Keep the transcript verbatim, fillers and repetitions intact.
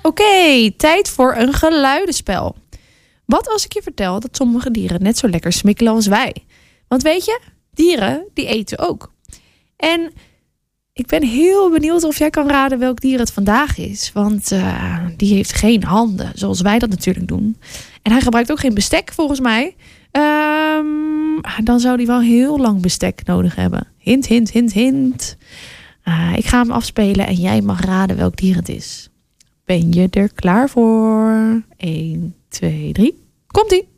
Oké, okay, tijd voor een geluidenspel. Wat als ik je vertel dat sommige dieren net zo lekker smikkelen als wij? Want weet je, dieren die eten ook. En ik ben heel benieuwd of jij kan raden welk dier het vandaag is. Want uh, die heeft geen handen, zoals wij dat natuurlijk doen. En hij gebruikt ook geen bestek, volgens mij. Um, dan zou hij wel heel lang bestek nodig hebben. Hint, hint, hint, hint. Uh, ik ga hem afspelen en jij mag raden welk dier het is. Ben je er klaar voor? één, twee, drie. Komt-ie!